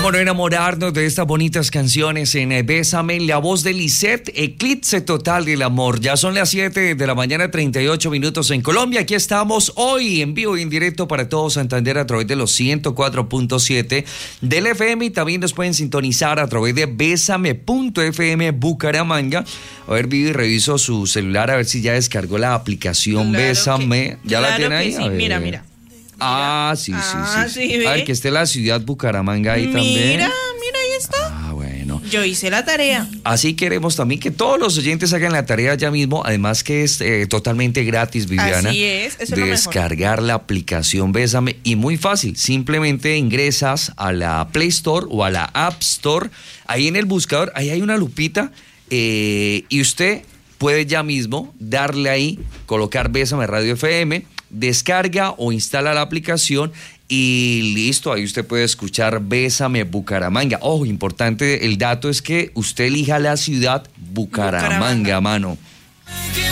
¿Cómo no enamorarnos de estas bonitas canciones en Bésame? La voz de Lisette, Eclipse Total del Amor. Ya son las 7 de la mañana, 38 minutos en Colombia. Aquí estamos hoy en vivo y en directo para todo Santander a través de los 104.7 del FM y también nos pueden sintonizar a través de Bésame.fm Bucaramanga. A ver, Vivi, reviso su celular a ver si ya descargó la aplicación Bésame. ¿Ya la tiene ahí? Sí. Mira. Sí. Sí, a ver, que esté la ciudad Bucaramanga ahí también. Mira, ahí está. Bueno. Yo hice la tarea. Así queremos también que todos los oyentes hagan la tarea ya mismo, además que es totalmente gratis, Viviana. Así es, eso es lo descargar la aplicación Bésame y muy fácil, simplemente ingresas a la Play Store o a la App Store, ahí en el buscador, ahí hay una lupita y usted puede ya mismo darle ahí, colocar Bésame Radio FM, descarga o instala la aplicación y listo, ahí usted puede escuchar Bésame Bucaramanga. Ojo, importante, el dato es que usted elija la ciudad Bucaramanga, mano.